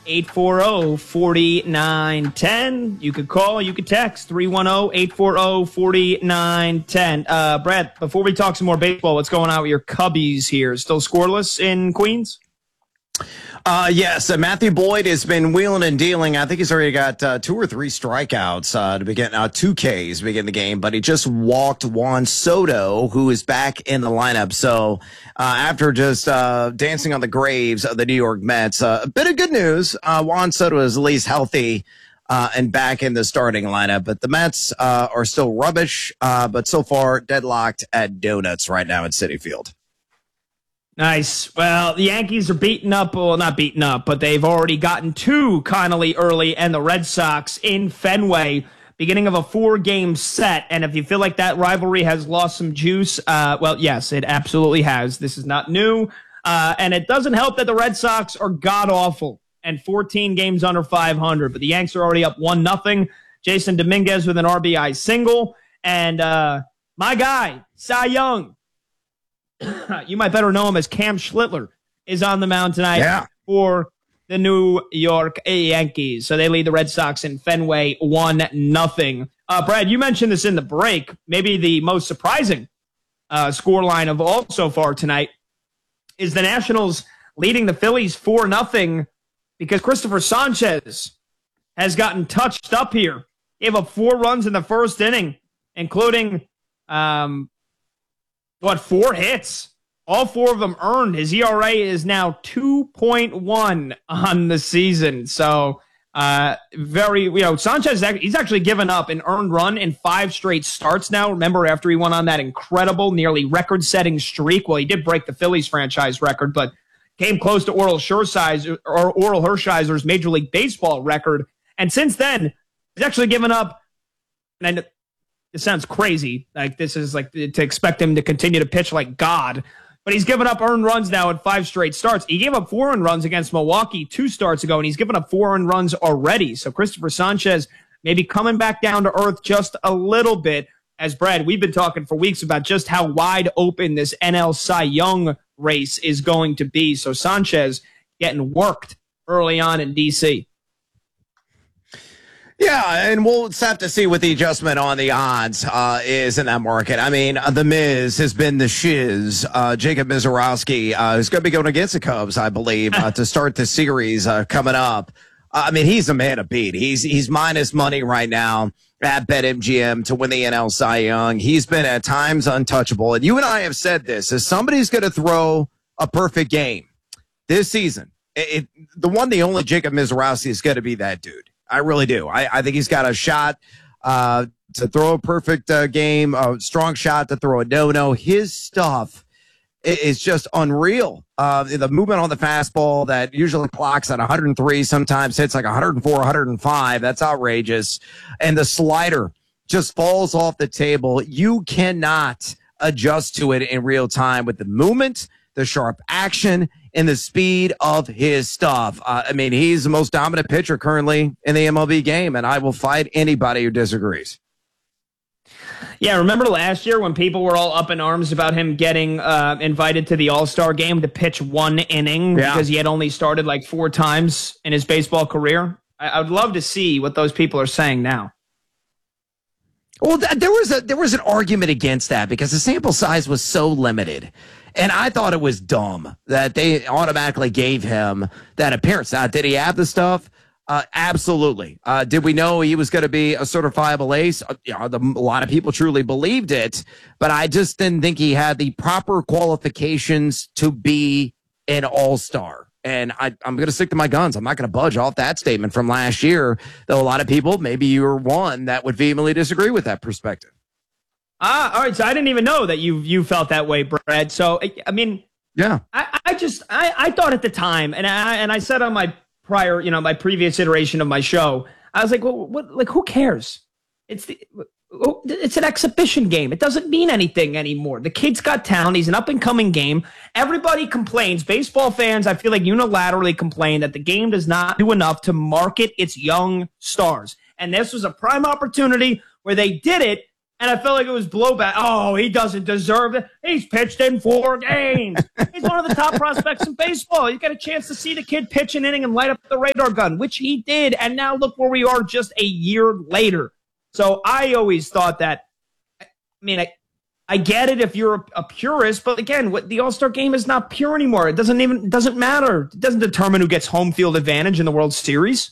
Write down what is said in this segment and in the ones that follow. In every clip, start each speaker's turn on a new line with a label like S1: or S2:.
S1: 840-4910. You could call, you could text 310-840-4910. Brad, before we talk some more baseball, what's going on with your Cubbies here? Still scoreless in Queens?
S2: Yes, Matthew Boyd has been wheeling and dealing. I think he's already got 2 or 3 strikeouts to begin, 2 Ks to begin the game, but he just walked Juan Soto, who is back in the lineup. So after just dancing on the graves of the New York Mets, a bit of good news. Juan Soto is at least healthy and back in the starting lineup, but the Mets are still rubbish, but so far deadlocked at donuts right now at Citi Field.
S1: Nice. Well, the Yankees are beaten up. Well, not beaten up, but they've already gotten to Connolly early and the Red Sox in Fenway, beginning of a 4-game set. And if you feel like that rivalry has lost some juice, well, yes, it absolutely has. This is not new. And it doesn't help that the Red Sox are god-awful and 14 games under 500. But the Yanks are already up 1-0. Jason Dominguez with an RBI single. And my guy, Cy Young, you might better know him as Cam Schlittler, is on the mound tonight for the New York Yankees. So they lead the Red Sox in Fenway 1-0. Brad, you mentioned this in the break. Maybe the most surprising scoreline of all so far tonight is the Nationals leading the Phillies 4-0 because Christopher Sanchez has gotten touched up here. Gave up 4 runs in the first inning, including 4 hits? All 4 of them earned. His ERA is now 2.1 on the season. So, Sanchez, he's actually given up an earned run in 5 straight starts now. Remember, after he went on that incredible, nearly record-setting streak. Well, he did break the Phillies franchise record, but came close to Oral Hershiser's Major League Baseball record. And since then, he's actually given up, and it sounds crazy. Like this is like to expect him to continue to pitch like God, but he's given up earned runs now in 5 straight starts. He gave up 4 earned runs against Milwaukee 2 starts ago, and he's given up 4 earned runs already. So Christopher Sanchez maybe coming back down to earth just a little bit. As Brad, we've been talking for weeks about just how wide open this NL Cy Young race is going to be. So Sanchez getting worked early on in DC.
S2: Yeah, and we'll just have to see what the adjustment on the odds is in that market. I mean, the Miz has been the shiz. Jacob Mizorowski is going to be going against the Cubs, I believe, to start the series coming up. I mean, he's a man to beat. He's minus money right now at BetMGM to win the NL Cy Young. He's been at times untouchable. And you and I have said this, if somebody's going to throw a perfect game this season, the only Jacob Mizorowski is going to be that dude. I really do. I think he's got a shot to throw a perfect game, a strong shot to throw a no-no. His stuff is just unreal. The movement on the fastball that usually clocks at 103, sometimes hits like 104, 105. That's outrageous. And the slider just falls off the table. You cannot adjust to it in real time with the movement, the sharp action, and the speed of his stuff. I mean, he's the most dominant pitcher currently in the MLB game, and I will fight anybody who disagrees.
S1: Yeah, remember last year when people were all up in arms about him getting invited to the All-Star game to pitch 1 inning because he had only started like 4 times in his baseball career? I would love to see what those people are saying now.
S2: Well, there was an argument against that because the sample size was so limited. And I thought it was dumb that they automatically gave him that appearance. Now, did he have the stuff? Absolutely. Did we know he was going to be a certifiable ace? A lot of people truly believed it, but I just didn't think he had the proper qualifications to be an all-star. And I'm going to stick to my guns. I'm not going to budge off that statement from last year, though a lot of people, maybe you were one, that would vehemently disagree with that perspective.
S1: All right. So I didn't even know that you felt that way, Brad. So, I mean,
S2: yeah,
S1: I thought at the time, and I said on my my previous iteration of my show, I was like, well, who cares? It's an exhibition game. It doesn't mean anything anymore. The kid's got talent. He's an up-and-coming game. Everybody complains. Baseball fans, I feel like unilaterally complain that the game does not do enough to market its young stars. And this was a prime opportunity where they did it. And I felt like it was blowback. Oh, he doesn't deserve it. He's pitched in 4 games. He's one of the top prospects in baseball. You got a chance to see the kid pitch an inning and light up the radar gun, which he did. And now look where we are just a year later. So I always thought that, I get it if you're a purist, but again, the All-Star game is not pure anymore. It doesn't matter. It doesn't determine who gets home field advantage in the World Series.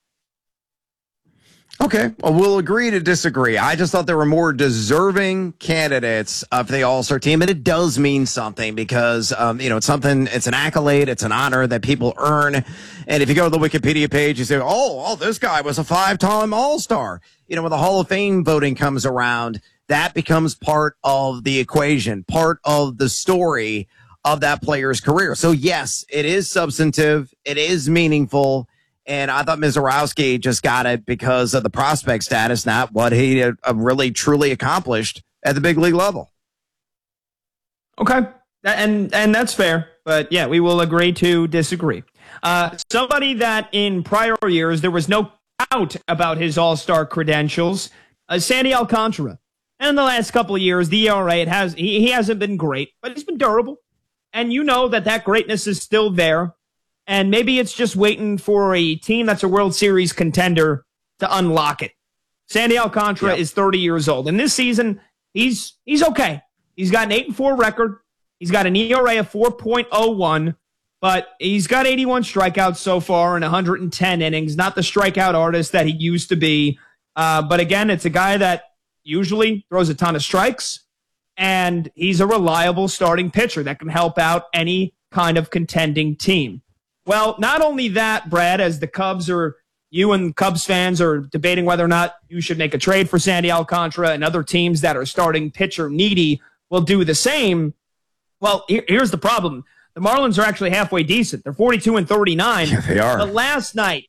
S2: Okay, well, we'll agree to disagree. I just thought there were more deserving candidates for the All-Star team, and it does mean something because, it's an accolade, it's an honor that people earn. And if you go to the Wikipedia page, you say, oh, this guy was a 5-time All-Star. When the Hall of Fame voting comes around, that becomes part of the equation, part of the story of that player's career. So, yes, it is substantive, it is meaningful. And I thought Mizorowski just got it because of the prospect status, not what he really truly accomplished at the big league level.
S1: Okay. And that's fair. But yeah, we will agree to disagree. Somebody that in prior years, there was no doubt about his all-star credentials, Sandy Alcantara. And in the last couple of years, the ERA, he hasn't been great, but he's been durable. And you know that greatness is still there. And maybe it's just waiting for a team that's a World Series contender to unlock it. Sandy Alcantara is 30 years old. And this season, he's okay. He's got an 8-4 record. He's got an ERA of 4.01, but he's got 81 strikeouts so far in 110 innings. Not the strikeout artist that he used to be. But again, it's a guy that usually throws a ton of strikes, and he's a reliable starting pitcher that can help out any kind of contending team. Well, not only that, Brad, as you and Cubs fans are debating whether or not you should make a trade for Sandy Alcantara, and other teams that are starting pitcher needy will do the same. Well, here's the problem. The Marlins are actually halfway decent. They're 42-39.
S2: Yeah, they are.
S1: But last night,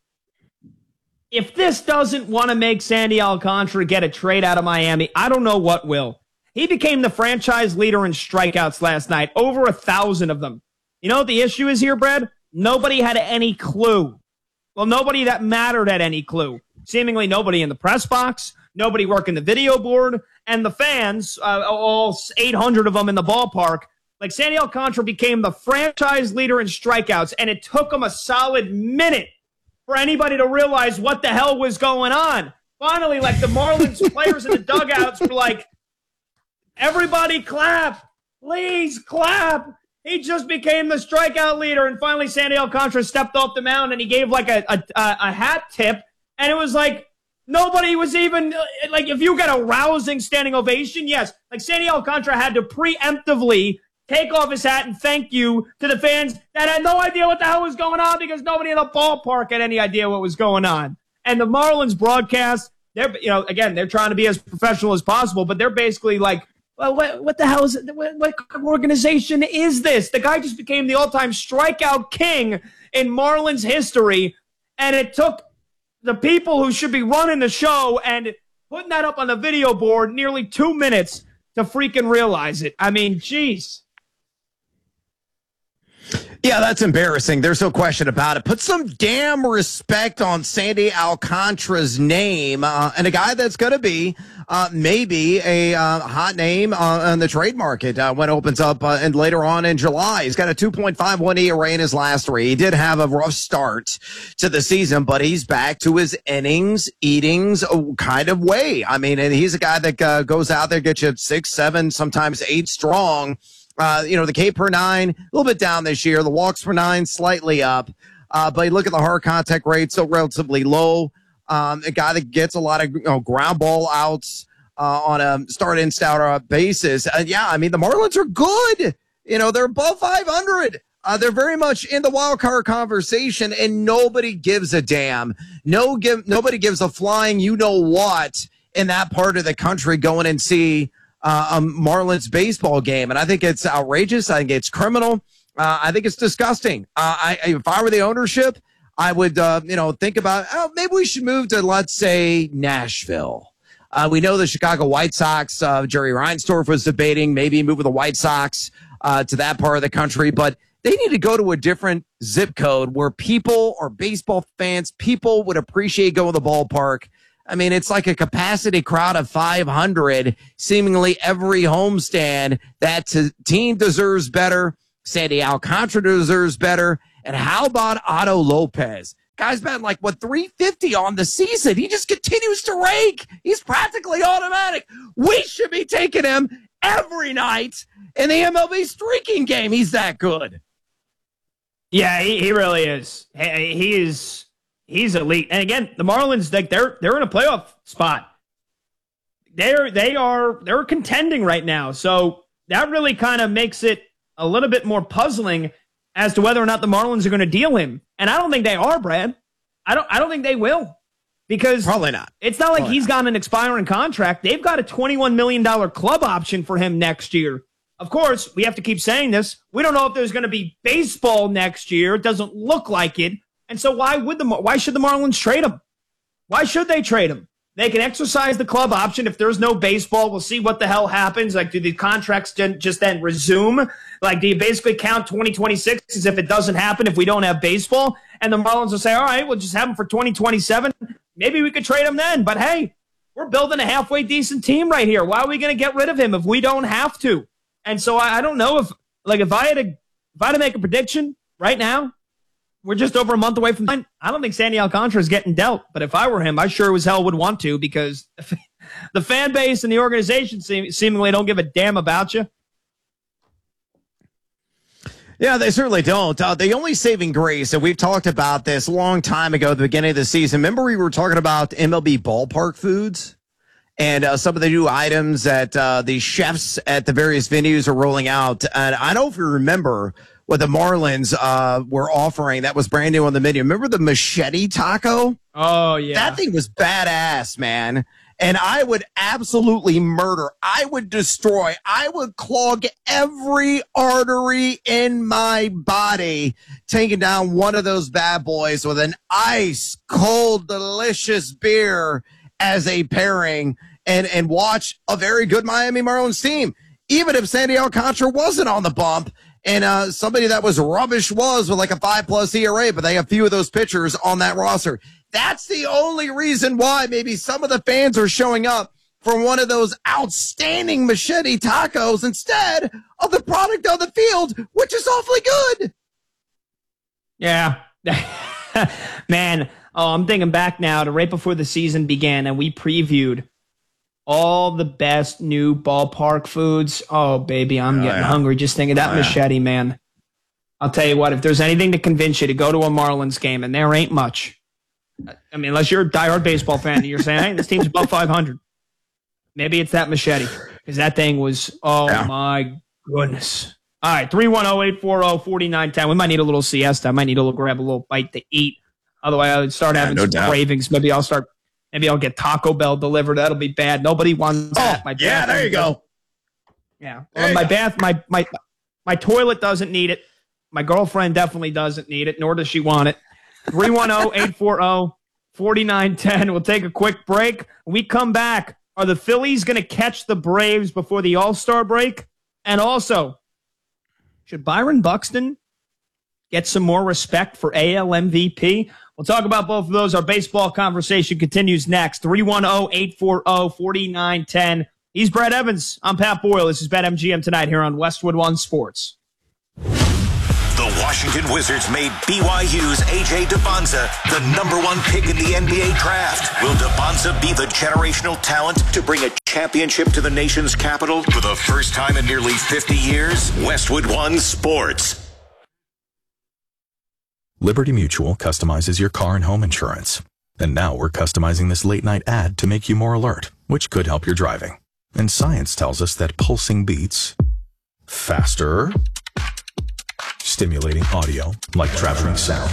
S1: if this doesn't want to make Sandy Alcantara get a trade out of Miami, I don't know what will. He became the franchise leader in strikeouts last night, over 1,000 of them. You know what the issue is here, Brad? Nobody had any clue. Well, nobody that mattered had any clue. Seemingly nobody in the press box, nobody working the video board, and the fans, all 800 of them in the ballpark. Like, Sandy Alcantara became the franchise leader in strikeouts, and it took him a solid minute for anybody to realize what the hell was going on. Finally, like, the Marlins players in the dugouts were like, everybody clap. Please clap. He just became the strikeout leader, and finally Sandy Alcantara stepped off the mound, and he gave like a hat tip, and it was like nobody was even like, if you get a rousing standing ovation, yes, like Sandy Alcantara had to preemptively take off his hat and thank you to the fans that had no idea what the hell was going on, because nobody in the ballpark had any idea what was going on. And the Marlins broadcast, they're trying to be as professional as possible, but they're basically like, well, what the hell is it? What organization is this? The guy just became the all-time strikeout king in Marlins history, and it took the people who should be running the show and putting that up on the video board nearly 2 minutes to freaking realize it. I mean, geez.
S2: Yeah, that's embarrassing. There's no question about it. Put some damn respect on Sandy Alcantara's name, and a guy that's going to be maybe a hot name on the trade market when it opens up and later on in July. He's got a 2.51 ERA in his last 3. He did have a rough start to the season, but he's back to his innings kind of way. I mean, and he's a guy that goes out there, gets you 6, 7, sometimes 8 strong. The K per 9, a little bit down this year. The walks per 9, slightly up. But you look at the hard contact rate, still relatively low. A guy that gets a lot of ground ball outs on a start-in, start-out basis. The Marlins are good. They're above 500. They're very much in the wild card conversation, and nobody gives a damn. Nobody gives a flying you-know-what in that part of the country going and see a Marlins baseball game. And I think it's outrageous. I think it's criminal. I think it's disgusting. If I were the ownership, I would, think about, maybe we should move to, let's say, Nashville. We know the Chicago White Sox, Jerry Reinsdorf was debating maybe moving the White Sox to that part of the country, but they need to go to a different zip code where people or baseball fans, people would appreciate going to the ballpark. I mean, it's like a capacity crowd of 500, seemingly every homestand. That team deserves better. Sandy Alcantara deserves better. And how about Otto Lopez? Guy's been like, 350 on the season. He just continues to rake. He's practically automatic. We should be taking him every night in the MLB streaking game. He's that good.
S1: Yeah, he really is. He's elite. And again, the Marlins, like they're in a playoff spot. They're contending right now. So that really kind of makes it a little bit more puzzling as to whether or not the Marlins are going to deal him. And I don't think they are, Brad. I don't think they will. Because
S2: probably not.
S1: It's not like he's got an expiring contract. They've got a $21 million club option for him next year. Of course, we have to keep saying this. We don't know if there's going to be baseball next year. It doesn't look like it. And so why should the Marlins trade him? Why should they trade him? They can exercise the club option. If there's no baseball, we'll see what the hell happens. Like, do the contracts just then resume? Like, do you basically count 2026 as if it doesn't happen if we don't have baseball? And the Marlins will say, all right, we'll just have him for 2027. Maybe we could trade him then. But, hey, we're building a halfway decent team right here. Why are we going to get rid of him if we don't have to? And so I don't know if I had to make a prediction right now, we're just over a month away from time. I don't think Sandy Alcantara is getting dealt, but if I were him, I sure as hell would want to, because the fan base and the organization seemingly don't give a damn about you.
S2: Yeah, they certainly don't. The only saving grace, and we've talked about this a long time ago at the beginning of the season. Remember we were talking about MLB ballpark foods and some of the new items that the chefs at the various venues are rolling out. And I don't know if you remember what the Marlins were offering that was brand new on the menu. Remember the machete taco?
S1: Oh, yeah.
S2: That thing was badass, man. And I would absolutely murder. I would destroy. I would clog every artery in my body, taking down one of those bad boys with an ice cold, delicious beer as a pairing, and watch a very good Miami Marlins team. Even if Sandy Alcantara wasn't on the bump, and somebody that was rubbish was with like a 5+ ERA, but they have few of those pitchers on that roster. That's the only reason why maybe some of the fans are showing up for one of those outstanding machete tacos instead of the product on the field, which is awfully good.
S1: Yeah. Man, I'm thinking back now to right before the season began, and we previewed all the best new ballpark foods. Oh, baby, I'm getting hungry just thinking of that machete, man. I'll tell you what, if there's anything to convince you to go to a Marlins game, and there ain't much. I mean, unless you're a diehard baseball fan and you're saying, hey, this team's above 500. Maybe it's that machete, because that thing was, my goodness. All right, 310-840-4910. We might need a little siesta. I might need to grab a little bite to eat. Otherwise, I would start having some cravings. Maybe I'll get Taco Bell delivered. That'll be bad. Nobody wants that.
S2: There you go.
S1: Yeah. My toilet doesn't need it. My girlfriend definitely doesn't need it, nor does she want it. 310-840-4910. We'll take a quick break. When we come back, are the Phillies going to catch the Braves before the All-Star break? And also, should Byron Buxton get some more respect for AL MVP? We'll talk about both of those. Our baseball conversation continues next. 310-840-4910. He's Brad Evans. I'm Pat Boyle. This is BetMGM tonight here on Westwood One Sports.
S3: The Washington Wizards made BYU's A.J. Dubonza the #1 pick in the NBA draft. Will Dubonza be the generational talent to bring a championship to the nation's capital for the first time in nearly 50 years? Westwood One Sports.
S4: Liberty Mutual customizes your car and home insurance. And now we're customizing this late-night ad to make you more alert, which could help your driving. And science tells us that pulsing beats faster, stimulating audio like traveling sound,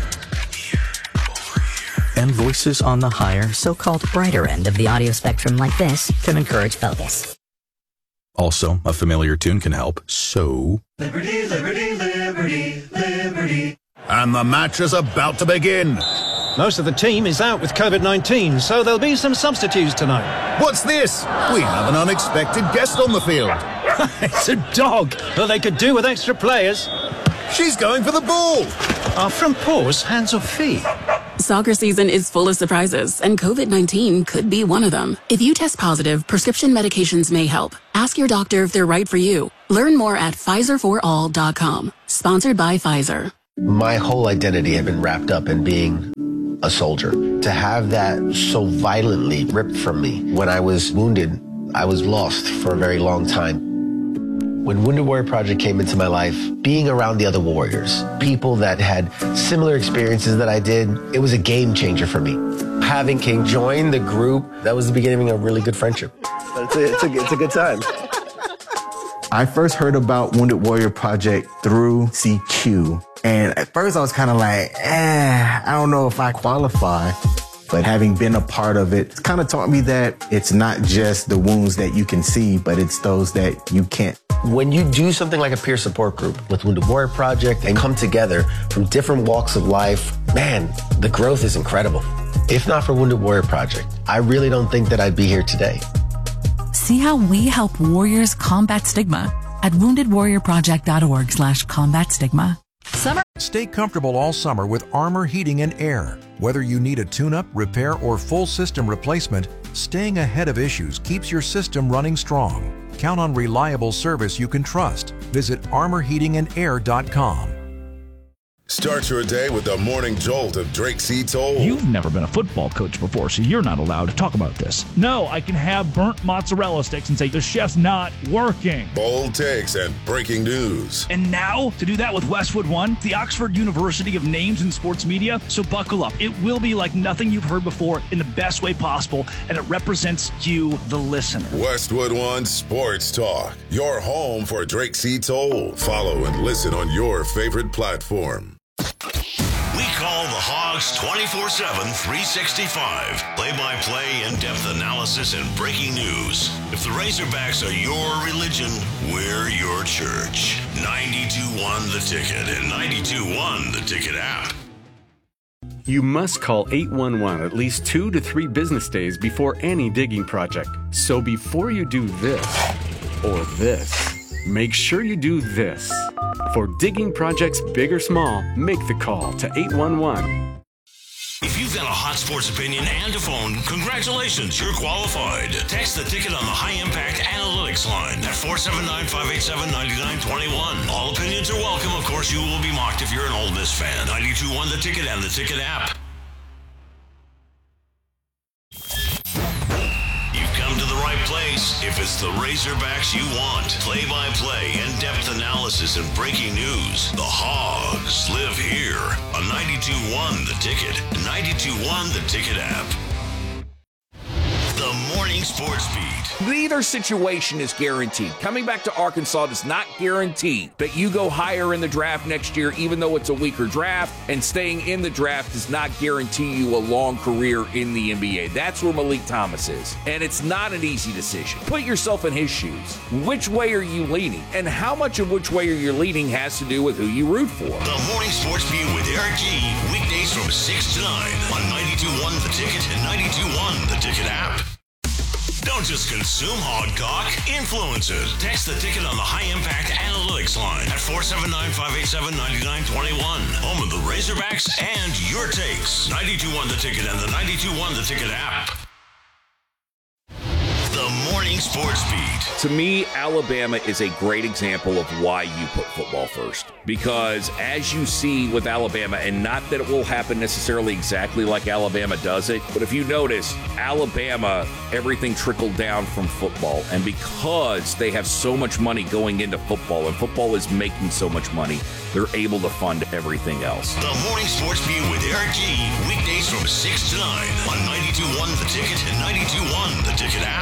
S5: and voices on the higher, so-called brighter end of the audio spectrum like this can encourage focus.
S4: Also, a familiar tune can help, so...
S6: Liberty, liberty, liberty, liberty.
S7: And the match is about to begin.
S8: Most of the team is out with COVID-19, so there'll be some substitutes tonight.
S7: What's this? We have an unexpected guest on the field.
S8: It's a dog, but they could do with extra players.
S7: She's going for the ball.
S8: Are front paws hands or feet?
S9: Soccer season is full of surprises, and COVID-19 could be one of them. If you test positive, prescription medications may help. Ask your doctor if they're right for you. Learn more at PfizerForAll.com. Sponsored by Pfizer.
S10: My whole identity had been wrapped up in being a soldier. To have that so violently ripped from me when I was wounded, I was lost for a very long time. When Wounded Warrior Project came into my life, being around the other warriors, people that had similar experiences that I did, it was a game changer for me. Having King join the group, that was the beginning of a really good friendship. It's a good time.
S11: I first heard about Wounded Warrior Project through CQ. And at first I was kind of like, I don't know if I qualify. But having been a part of it, it's kind of taught me that it's not just the wounds that you can see, but it's those that you can't.
S10: When you do something like a peer support group with Wounded Warrior Project and come together from different walks of life, man, the growth is incredible. If not for Wounded Warrior Project, I really don't think that I'd be here today.
S12: See how we help warriors combat stigma at woundedwarriorproject.org/combat stigma.
S13: Stay comfortable all summer with Armor Heating and Air. Whether you need a tune-up, repair, or full system replacement, staying ahead of issues keeps your system running strong. Count on reliable service you can trust. Visit armorheatingandair.com.
S14: Start your day with the morning jolt of Drake C. Toll.
S15: You've never been a football coach before, so you're not allowed to talk about this. No, I can have burnt mozzarella sticks and say the chef's not working.
S14: Bold takes and breaking news.
S15: And now, to do that with Westwood One, the Oxford University of Names in Sports Media, so buckle up. It will be like nothing you've heard before in the best way possible, and it represents you, the listener.
S14: Westwood One Sports Talk, your home for Drake C. Toll. Follow and listen on your favorite platform.
S3: We call the Hogs 24/7, 365. Play-by-play, in-depth analysis, and breaking news. If the Razorbacks are your religion, we're your church. 92.1 The Ticket and 92.1 The Ticket app.
S16: You must call 811 at least 2 to 3 business days before any digging project. So before you do this or this, make sure you do this. For digging projects big or small, make the call to 811.
S3: If you've got a hot sports opinion and a phone, congratulations, you're qualified. Text the Ticket on the High Impact Analytics line at 479-587-9921. All opinions are welcome. Of course, you will be mocked if you're an Ole Miss fan. 92.1 The Ticket and the Ticket app. To the right place if it's the Razorbacks you want. Play-by-play, in-depth analysis, and breaking news. The Hogs live here on 92.1 The Ticket, 92.1 The Ticket app. The Morning Sports Beat.
S17: Neither situation is guaranteed. Coming back to Arkansas does not guarantee that you go higher in the draft next year, even though it's a weaker draft, and staying in the draft does not guarantee you a long career in the NBA. That's where Malik Thomas is, and it's not an easy decision. Put yourself in his shoes. Which way are you leaning? And how much of which way you're leaning has to do with who you root for.
S3: The Morning Sports Beat with Eric G. Weekdays from 6 to 9 on 92.1 The Ticket and 92.1 The Ticket app. Don't just consume hog talk, influence it. Text the Ticket on the High Impact Analytics line at 479-587-9921. Home of the Razorbacks and your takes. 92.1 The Ticket and the 92.1 The Ticket app. The Morning Sports Beat.
S17: To me, Alabama is a great example of why you put football first. Because as you see with Alabama, and not that it will happen necessarily exactly like Alabama does it, but if you notice, Alabama, everything trickled down from football. And because they have so much money going into football, and football is making so much money, they're able to fund everything else.
S3: The Morning Sports Beat with Eric G. Weekdays from 6 to 9 on 92.1 The Ticket and 92.1 The Ticket app.